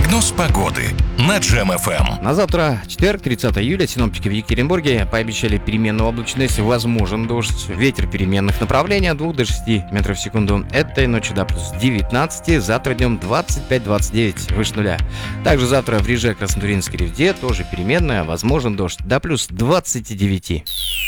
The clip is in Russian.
Прогноз погоды на Джем-ФМ. На завтра, четверг, 30 июля, синоптики в Екатеринбурге пообещали переменную облачность, возможен дождь, ветер переменных направлений от 2 до 6 метров в секунду. Этой ночью до плюс 19, завтра днем 25-29, выше нуля. Также завтра в Риже, Краснотурьинске, Ревде тоже переменная, возможен дождь до плюс 29.